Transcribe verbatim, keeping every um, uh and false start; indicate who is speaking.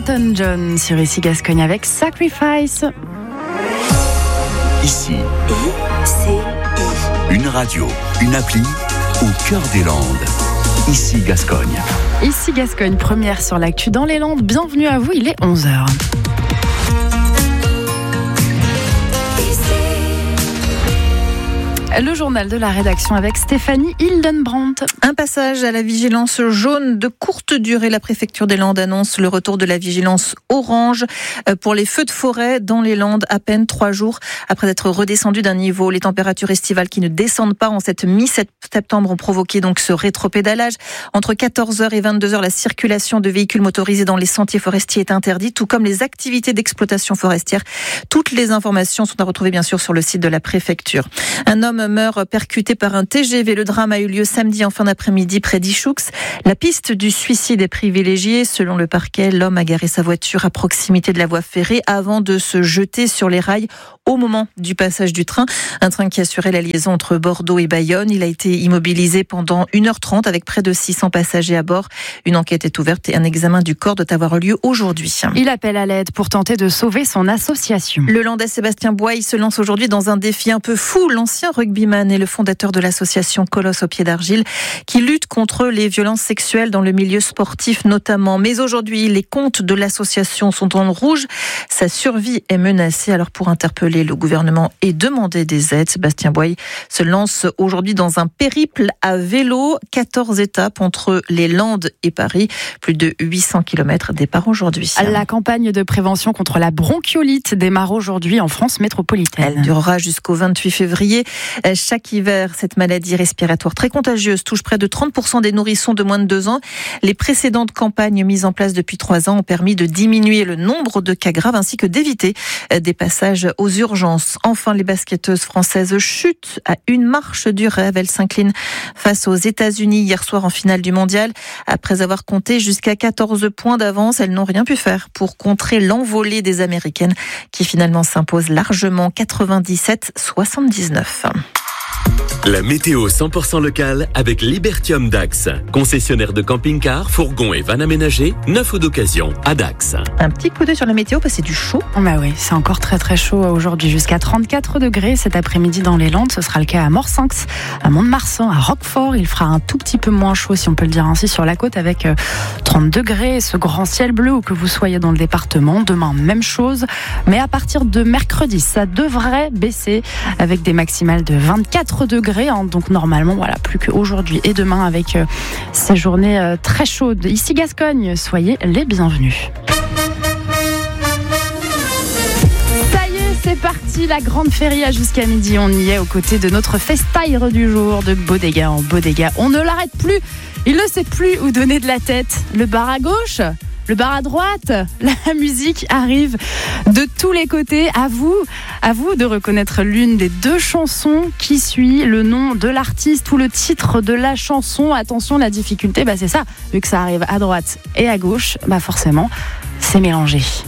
Speaker 1: Elton John sur Ici Gascogne avec Sacrifice.
Speaker 2: Ici,
Speaker 3: I C I.
Speaker 2: une radio, une appli au cœur des Landes. Ici Gascogne.
Speaker 1: Ici Gascogne, première sur l'actu dans les Landes. Bienvenue à vous, il est onze heures. Le journal de la rédaction avec Stéphanie Hildenbrandt.
Speaker 4: Un passage à la vigilance jaune de courte durée. La préfecture des Landes annonce le retour de la vigilance orange pour les feux de forêt dans les Landes à peine trois jours après être redescendu d'un niveau. Les températures estivales qui ne descendent pas en cette mi-septembre ont provoqué donc ce rétropédalage. Entre quatorze heures et vingt-deux heures, la circulation de véhicules motorisés dans les sentiers forestiers est interdite, tout comme les activités d'exploitation forestière. Toutes les informations sont à retrouver bien sûr sur le site de la préfecture. Un homme meurt percuté par un T G V. Le drame a eu lieu samedi en fin d'après-midi près d'Ichoux. La piste du suicide est privilégiée. Selon le parquet, l'homme a garé sa voiture à proximité de la voie ferrée avant de se jeter sur les rails au moment du passage du train. Un train qui assurait la liaison entre Bordeaux et Bayonne. Il a été immobilisé pendant une heure trente avec près de six cents passagers à bord. Une enquête est ouverte et un examen du corps doit avoir lieu aujourd'hui.
Speaker 1: Il appelle à l'aide pour tenter de sauver son association.
Speaker 4: Le Landais Sébastien Boye se lance aujourd'hui dans un défi un peu fou. L'ancien rugbyman est le fondateur de l'association Colosse au pied d'argile qui lutte contre les violences sexuelles dans le milieu sportif notamment. Mais aujourd'hui, les comptes de l'association sont en rouge. Sa survie est menacée. Alors pour interpeller le gouvernement et demander des aides, Sébastien Boye se lance aujourd'hui dans un périple à vélo. quatorze étapes entre les Landes et Paris. Plus de huit cents kilomètres départ aujourd'hui.
Speaker 1: La campagne de prévention contre la bronchiolite démarre aujourd'hui en France métropolitaine.
Speaker 4: Elle durera jusqu'au vingt-huit février. Chaque hiver, cette maladie respiratoire très contagieuse touche près de trente pour cent des nourrissons de moins de deux ans. Les précédentes campagnes mises en place depuis trois ans ont permis de diminuer le nombre de cas graves ainsi que d'éviter des passages aux urgences. Enfin, les basketteuses françaises chutent à une marche du rêve. Elles s'inclinent face aux États-Unis hier soir en finale du mondial. Après avoir compté jusqu'à quatorze points d'avance, elles n'ont rien pu faire pour contrer l'envolée des Américaines qui finalement s'imposent largement quatre-vingt-dix-sept à soixante-dix-neuf.
Speaker 5: La météo cent pour cent locale avec Libertium Dax. Concessionnaire de camping-cars, fourgons et vannes aménagés, neuf ou d'occasion à Dax.
Speaker 4: Un petit coup d'œil sur la météo, parce que c'est du chaud.
Speaker 1: Bah oui, c'est encore très très chaud aujourd'hui, jusqu'à trente-quatre degrés cet après-midi dans les Landes. Ce sera le cas à Morsinx, à Mont-de-Marsan, à Roquefort. Il fera un tout petit peu moins chaud, si on peut le dire ainsi, sur la côte avec trente degrés. Ce grand ciel bleu, où que vous soyez dans le département. Demain, même chose. Mais à partir de mercredi, ça devrait baisser avec des maximales de vingt-quatre degrés. Donc normalement, voilà, plus qu'aujourd'hui et demain avec euh, ces journées euh, très chaudes. Ici Gascogne, soyez les bienvenus. Ça y est, c'est parti, la grande feria jusqu'à midi. On y est aux côtés de notre festaire du jour, de Bodega en Bodega. On ne l'arrête plus, il ne sait plus où donner de la tête. Le bar à gauche, le bar à droite, la musique arrive de tous les côtés. À vous, à vous de reconnaître l'une des deux chansons qui suit, le nom de l'artiste ou le titre de la chanson. Attention, la difficulté, bah c'est ça. Vu que ça arrive à droite et à gauche, bah forcément, c'est mélangé.